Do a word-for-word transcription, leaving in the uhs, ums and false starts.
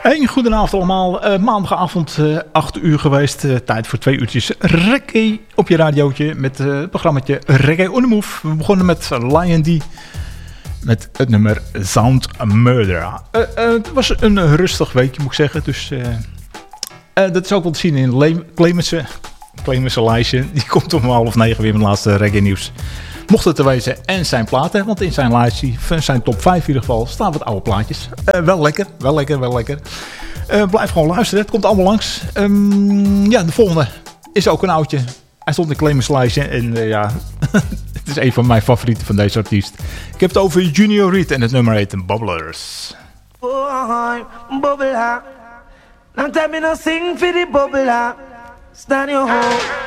Een goedenavond allemaal. Uh, maandagavond uh, acht uur geweest. Uh, tijd voor twee uurtjes reggae op je radiootje. Met uh, het programmaatje Reggae on the Move. We begonnen met Lion D. Met het nummer Sound Murder. Uh, uh, het was een rustig weekje moet ik zeggen. Dus uh, uh, dat is ook wel te zien in Le- Clemensen. Clemensen lijstje. Die komt om half negen weer met het laatste reggae nieuws. Mocht het te wezen en zijn platen, want in zijn lijstje, zijn top vijf in ieder geval, staan wat oude plaatjes. Uh, wel lekker, wel lekker, wel lekker. Uh, blijf gewoon luisteren, het komt allemaal langs. Um, ja, de volgende is ook een oudje. Hij stond in Clemens lijstje en uh, ja, het is een van mijn favorieten van deze artiest. Ik heb het over Junior Reid en het nummer heet Bubblers. Oh, bubbler. Long time me no sing for the bubbler. Stand your home.